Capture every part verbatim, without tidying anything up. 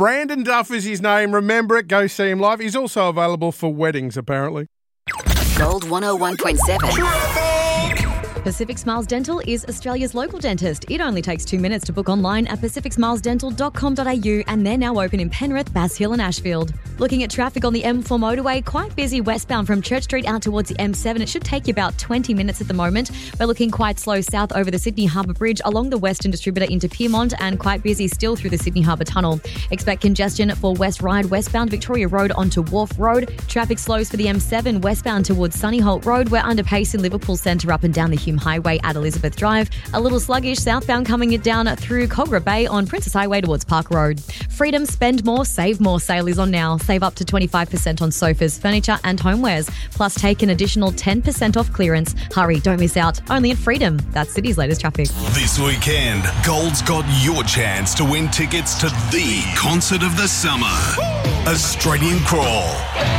Brandon Duff is his name. Remember it. Go see him live. He's also available for weddings, apparently. Gold one oh one point seven. Pacific Smiles Dental is Australia's local dentist. It only takes two minutes to book online at pacific smiles dental dot com dot a u, and they're now open in Penrith, Bass Hill and Ashfield. Looking at traffic on the M four motorway, quite busy westbound from Church Street out towards the M seven. It should take you about twenty minutes at the moment. We're looking quite slow south over the Sydney Harbour Bridge along the Western Distributor into Pyrmont, and quite busy still through the Sydney Harbour Tunnel. Expect congestion for West Ryde westbound Victoria Road onto Wharf Road. Traffic slows for the M seven westbound towards Sunnyholt Road. We're under pace in Liverpool Centre up and down the Hume Highway at Elizabeth Drive. A little sluggish southbound coming it down through Cogra Bay on Princess Highway towards Park Road. Freedom Spend More, Save More sale is on now. Save up to twenty-five percent on sofas, furniture and homewares. Plus take an additional ten percent off clearance. Hurry, don't miss out. Only at Freedom. That's City's latest traffic. This weekend, Gold's got your chance to win tickets to the concert of the summer. Woo! Australian Crawl.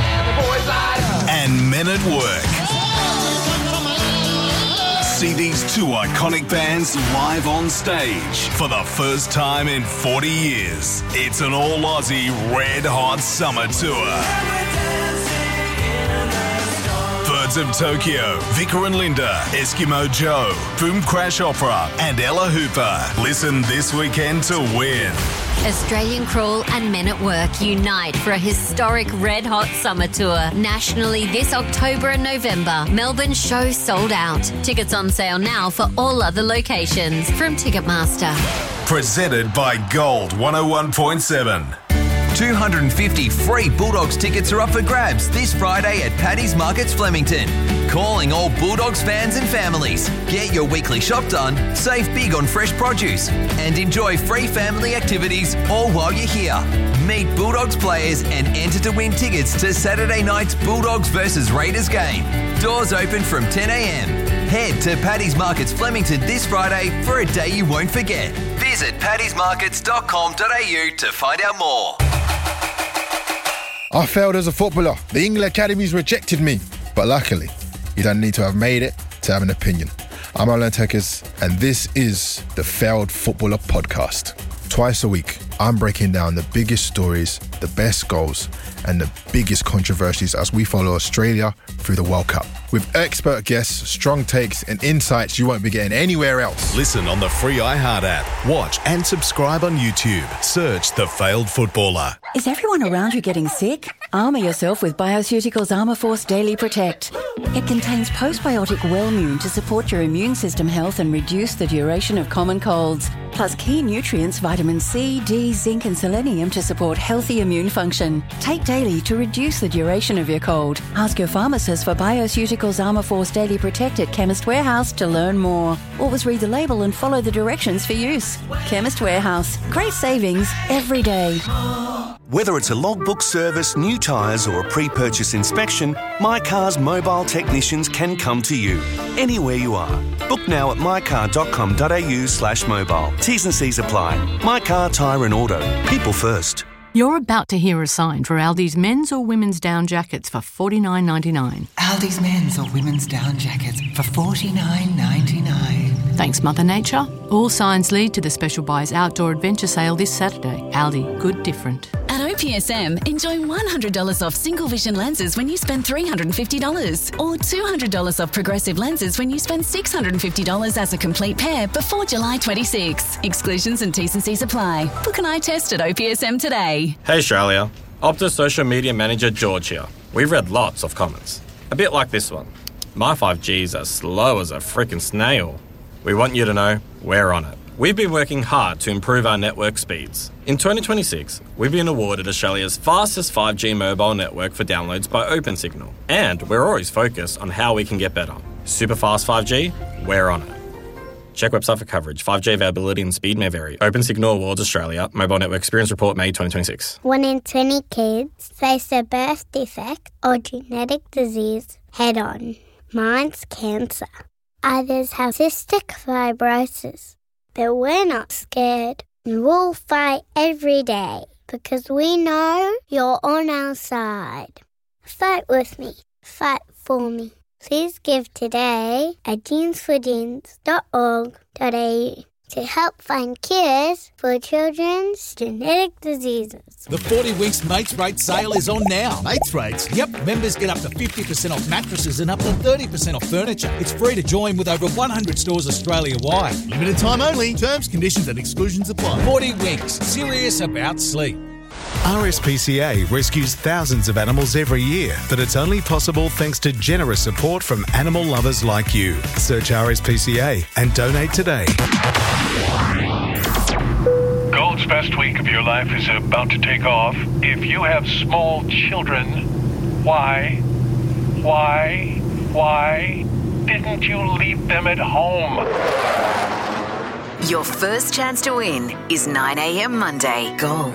And Men at Work. See these two iconic bands live on stage for the first time in forty years. It's an all-Aussie red hot summer tour. Birds of Tokyo, Vicar and Linda, Eskimo Joe, Boom Crash Opera and Ella Hooper. Listen this weekend to win. Australian Crawl and Men at Work unite for a historic red hot summer tour nationally this October and November. Melbourne show sold out. Tickets on sale now for all other locations from Ticketmaster. Presented by Gold one oh one point seven. two hundred fifty free Bulldogs tickets are up for grabs this Friday at Paddy's Markets Flemington. Calling all Bulldogs fans and families. Get your weekly shop done, save big on fresh produce, and enjoy free family activities all while you're here. Meet Bulldogs players and enter to win tickets to Saturday night's Bulldogs versus Raiders game. Doors open from ten a.m. Head to Paddy's Markets Flemington this Friday for a day you won't forget. Visit paddys markets dot com dot a u to find out more. I failed as a footballer. The England Academies rejected me. But luckily, you don't need to have made it to have an opinion. I'm Alan Tekers, and this is the Failed Footballer Podcast. Twice a week, I'm breaking down the biggest stories, the best goals, and the biggest controversies as we follow Australia through the World Cup. With expert guests, strong takes, and insights you won't be getting anywhere else. Listen on the free iHeart app. Watch and subscribe on YouTube. Search The Failed Footballer. Is everyone around you getting sick? Armour yourself with Bioceuticals Armourforce Daily Protect. It contains postbiotic Wellmune to support your immune system health and reduce the duration of common colds. Plus key nutrients, vitamin C, D, zinc and selenium to support healthy immune function. Take daily to reduce the duration of your cold. Ask your pharmacist for Bioceuticals Armourforce Daily Protect at Chemist Warehouse to learn more. Always read the label and follow the directions for use. Chemist Warehouse. Great savings every day. Whether it's a logbook service, new tyres or a pre-purchase inspection, My Car's mobile technicians can come to you, anywhere you are. Book now at my car dot com dot a u slash mobile. T's and C's apply. My Car, Tyre and Auto. People first. You're about to hear a sign for Aldi's men's or women's down jackets for forty-nine ninety-nine. Aldi's men's or women's down jackets for forty-nine ninety-nine. Thanks, Mother Nature. All signs lead to the Special Buys Outdoor Adventure Sale this Saturday. Aldi, good different. At O P S M, enjoy one hundred dollars off single vision lenses when you spend three hundred fifty dollars or two hundred dollars off progressive lenses when you spend six hundred fifty dollars as a complete pair before July twenty-sixth. Exclusions and T's and C's apply. Book an eye test at O P S M today. Hey Australia, Optus social media manager George here. We've read lots of comments. A bit like this one. My five G's are slow as a freaking snail. We want you to know we're on it. We've been working hard to improve our network speeds. In twenty twenty-six, we've been awarded Australia's fastest five G mobile network for downloads by OpenSignal. And we're always focused on how we can get better. Super fast five G, we're on it. Check website for coverage. five G availability and speed may vary. OpenSignal Awards Australia. Mobile Network Experience Report, May twenty twenty-six. One in twenty kids face a birth defect or genetic disease head on. Mine's cancer. Others have cystic fibrosis. But we're not scared. And we'll fight every day because we know you're on our side. Fight with me. Fight for me. Please give today at jeans for jeans dot org dot a u. to help find cures for children's genetic diseases. The forty Winks Mates Rate sale is on now. Mates Rates? Yep, members get up to fifty percent off mattresses and up to thirty percent off furniture. It's free to join with over one hundred stores Australia-wide. Limited time only. Terms, conditions and exclusions apply. forty Winks. Serious about sleep. R S P C A rescues thousands of animals every year, but it's only possible thanks to generous support from animal lovers like you. Search R S P C A and donate today. Gold's best week of your life is about to take off. If you have small children, why, why, why didn't you leave them at home? Your first chance to win is nine a.m. Monday. Gold.